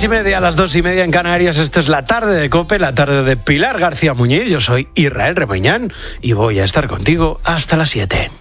3:30, a las 2:30 en Canarias. Esto es la tarde de COPE, la tarde de Pilar García Muñiz. Yo soy Israel Remeñán y voy a estar contigo hasta las 7.